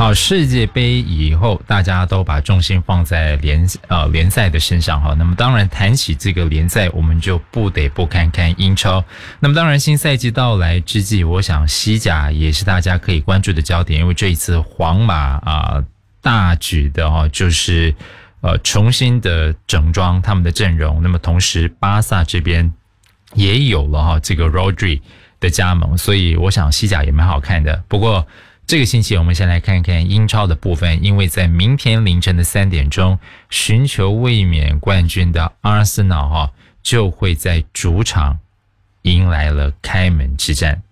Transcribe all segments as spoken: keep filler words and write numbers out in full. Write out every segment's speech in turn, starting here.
好，世界杯以后，大家都把重心放在联呃联赛的身上哈。那么当然谈起这个联赛，我们就不得不看看英超。那么当然新赛季到来之际，我想西甲也是大家可以关注的焦点，因为这一次皇马啊、呃、大举的哈、哦，就是呃重新的整装他们的阵容。那么同时巴萨这边也有了哈、哦、这个 Rodri 的加盟，所以我想西甲也蛮好看的。不过这个星期我们先来看看英超的部分，因为在明天凌晨的三点钟，寻求卫冕冠军的阿森纳哈就会在主场迎来了开门之战。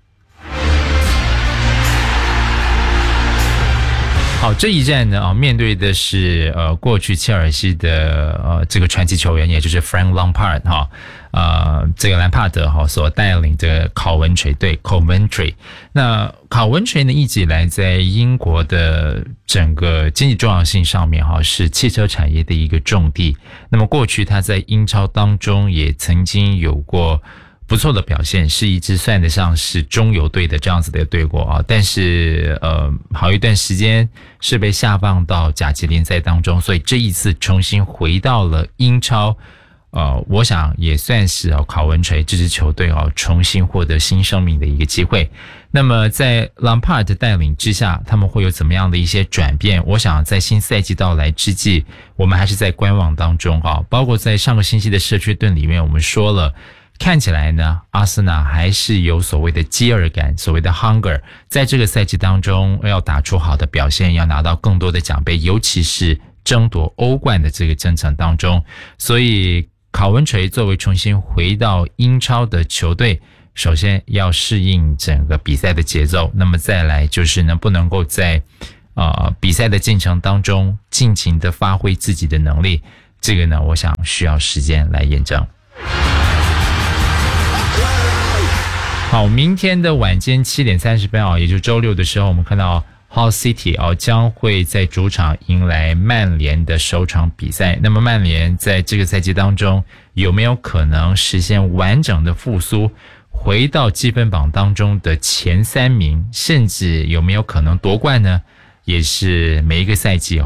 好，这一战呢，啊，面对的是呃过去切尔西的呃这个传奇球员，也就是 Frank Lampard 哈，呃这个兰帕德哈所带领的考文垂队 Coventry。那考文垂呢，一直以来在英国的整个经济重要性上面哈，是汽车产业的一个重地。那么过去他在英超当中也曾经有过不错的表现，是一支算得上是中游队的这样子的队伍啊，但是呃，好一段时间是被下放到甲级联赛当中，所以这一次重新回到了英超，呃，我想也算是哦，考文垂这支球队哦重新获得新生命的一个机会。那么在 Lampard 的带领之下，他们会有怎么样的一些转变？我想在新赛季到来之际，我们还是在观望当中啊，包括在上个星期的社区盾里面，我们说了。看起来呢，阿森纳还是有所谓的饥饿感，所谓的 hunger， 在这个赛季当中要打出好的表现，要拿到更多的奖杯，尤其是争夺欧冠的这个征程当中。所以考文垂作为重新回到英超的球队，首先要适应整个比赛的节奏，那么再来就是能不能够在呃比赛的进程当中尽情的发挥自己的能力，这个呢，我想需要时间来验证。好，明天的晚间七点三十分啊，也就是周六的时候，我们看到 Hull City 啊将会在主场迎来曼联的首场比赛。那么曼联在这个赛季当中有没有可能实现完整的复苏，回到积分榜当中的前三名，甚至有没有可能夺冠呢？也是每一个赛季